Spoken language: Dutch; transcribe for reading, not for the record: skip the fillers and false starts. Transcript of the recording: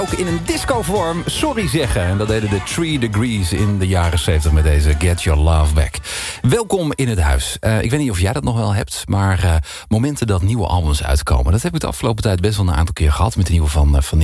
Ook in een disco-vorm sorry zeggen. En dat deden de 3 Degrees in de jaren 70 met deze Get Your Love Back. Welkom in het huis. Ik weet niet of jij dat nog wel hebt, maar momenten dat nieuwe albums uitkomen. Dat heb ik de afgelopen tijd best wel een aantal keer gehad met de nieuwe van